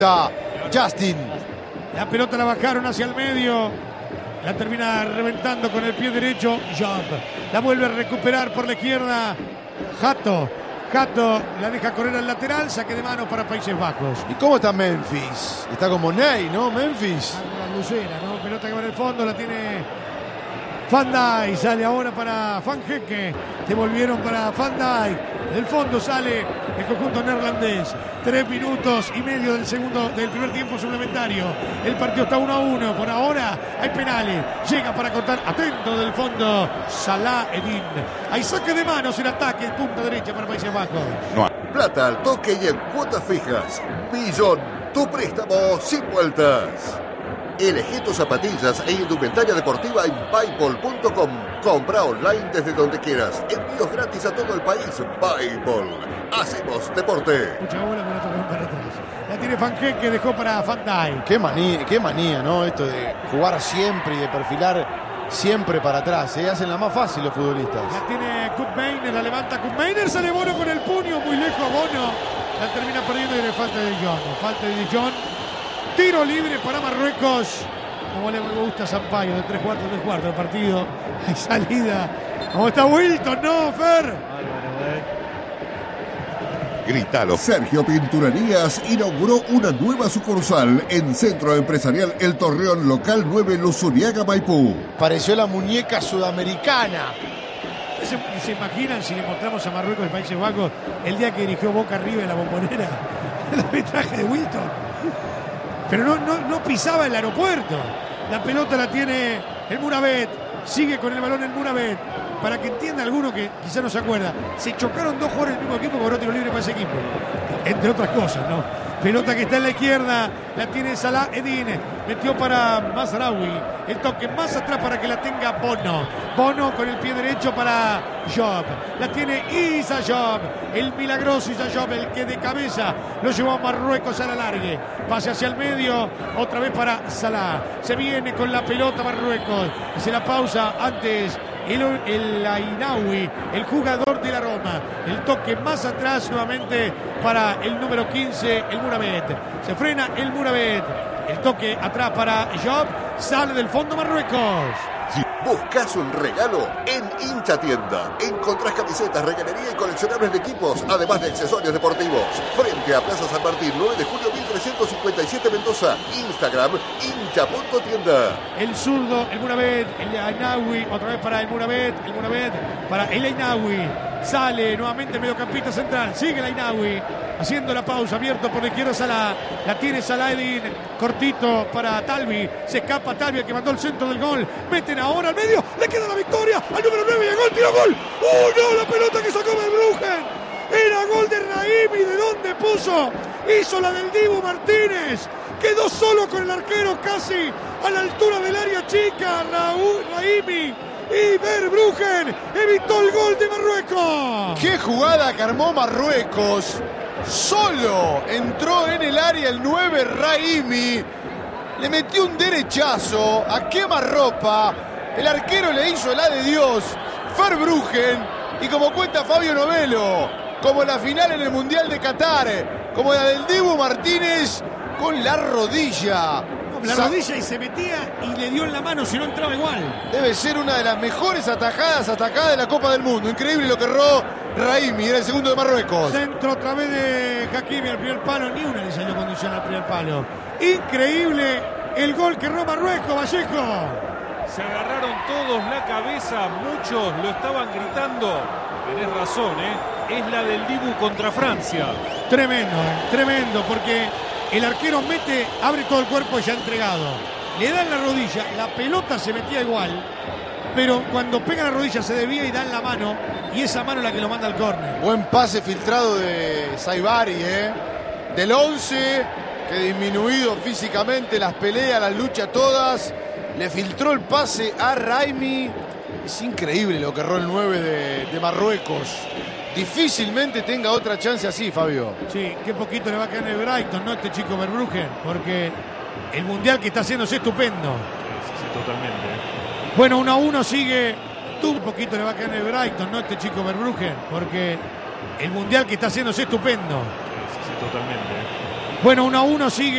Justin. La pelota la bajaron hacia el medio. La termina reventando con el pie derecho. Job la vuelve a recuperar por la izquierda. Hato la deja correr al lateral. Saque de mano para Países Bajos. ¿Y cómo está Memphis? Está como Ney, ¿no? Memphis. La lucera, ¿no? Pelota que va en el fondo. La tiene Van Dijk. Sale ahora para Van Hecke. Devolvieron para Van Dijk. Del fondo sale el conjunto neerlandés. 3 minutos y medio del primer tiempo suplementario. El partido está 1-1. Por ahora hay penales. Llega para cortar. Atento del fondo Salah Eddin. Hay saque de manos en ataque. Punta derecha para Países Bajos. No. Plata al toque y en cuotas fijas. Billón, tu préstamo sin vueltas. Elegí tus zapatillas e indumentaria deportiva en Payball.com. Compra online desde donde quieras. Envíos gratis a todo el país. Payball. Hacemos deporte. Mucha bola, pero tocó para atrás. La tiene Van Hecke, dejó para Van Dijk. Qué manía, ¿no? Esto de jugar siempre y de perfilar siempre para atrás. Hacen la más fácil los futbolistas. La tiene Koopmeiners, la levanta Koopmeiners. Sale Bono con el puño, muy lejos Bono. La termina perdiendo y le falta de Jong. Falta de Jong. Tiro libre para Marruecos. Como le gusta a Sampaio, de 3/4 del partido. Hay salida. ¿Cómo está Wilton? No, Fer. Grítalo. Sergio Pinturarías inauguró una nueva sucursal en Centro Empresarial El Torreón, local 9, Luzuriaga, Maipú. Pareció la muñeca sudamericana. ¿Se imaginan si le mostramos a Marruecos y Países Bajos el día que dirigió Boca River en la Bombonera? El arbitraje de Wilton. Pero no pisaba el aeropuerto. La pelota la tiene el Mouravet. Sigue con el balón el Mouravet. Para que entienda alguno que quizá no se acuerda, se chocaron 2 jugadores del mismo equipo con tiro libre para ese equipo. Entre otras cosas, ¿no? Pelota que está en la izquierda. La tiene Salah Eddin. Metió para Mazraoui. El toque más atrás para que la tenga Bono. Bono con el pie derecho para Job. La tiene Issa Job. El milagroso Issa Job, el que de cabeza lo llevó a Marruecos a la largue. Pase hacia el medio. Otra vez para Salah. Se viene con la pelota Marruecos. Hace la pausa antes. El Ainaoui, el jugador de la Roma. El toque más atrás nuevamente para el número 15, el Mouravet. Se frena el Mouravet. El toque atrás para Job. Sale del fondo Marruecos. Si buscas un regalo en Hincha Tienda, encontrás camisetas, regalería y coleccionables de equipos, además de accesorios deportivos. Frente a Plaza San Martín, 9 de julio 1357 Mendoza. Instagram, hincha.tienda. El zurdo, el Mouravet, el Ainaoui, otra vez para el Mouravet para el Ainaoui. Sale nuevamente el mediocampista central. Sigue el Ainaoui. Haciendo la pausa, abierto por la izquierda Salah. La tiene Salah Eddin. Cortito para Talvi. Se escapa Talvi, el que mandó el centro del gol. Meten ahora al medio. Le queda la victoria al número 9 y el gol. Tiro gol. No! La pelota que sacó Verbruggen. Era gol de Raimi. ¿De dónde puso? Hizo la del Dibu Martínez. Quedó solo con el arquero casi a la altura del área chica. Raimi. Y Verbruggen evitó el gol de Marruecos. ¡Qué jugada que armó Marruecos! Solo entró en el área el 9 Raimi. Le metió un derechazo a quemarropa. El arquero le hizo la de Dios. Verbruggen. Y como cuenta Fabio Novello, como la final en el Mundial de Qatar, como la del Dibu Martínez con la rodilla. La rodilla y se metía y le dio en la mano, si no entraba igual. Debe ser una de las mejores atajadas de la Copa del Mundo. Increíble lo que erró Raimi, era el segundo de Marruecos. Centro otra vez de Hakimi al primer palo, ni una le salió condición al primer palo. Increíble el gol que erró Marruecos, Vallejo. Se agarraron todos la cabeza, muchos lo estaban gritando. Tenés razón, es la del Dibu contra Francia. Tremendo, porque el arquero abre todo el cuerpo y ya entregado. Le da en la rodilla, la pelota se metía igual, pero cuando pega la rodilla se desvía y da en la mano, y esa mano es la que lo manda al córner. Buen pase filtrado de Saibari, del 11, que disminuido físicamente, las peleas, las luchas todas, le filtró el pase a Raimi. Es increíble lo que erró el 9 de Marruecos. Difícilmente tenga otra chance así, Fabio. Sí, qué poquito le va a quedar en el Brighton, ¿no? Este chico Verbruggen, porque el mundial que está haciendo es estupendo. Sí, totalmente. Bueno, 1-1 sigue. Un poquito le va a quedar en el Brighton, ¿no? Este chico Verbruggen, porque el mundial que está haciendo es estupendo. Sí, totalmente. Bueno, 1-1 sigue.